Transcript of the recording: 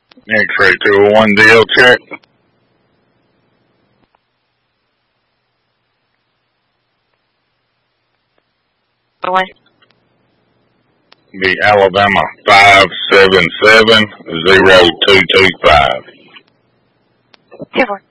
X-ray 201 deal check. What? Be Alabama 5770225. 2-4.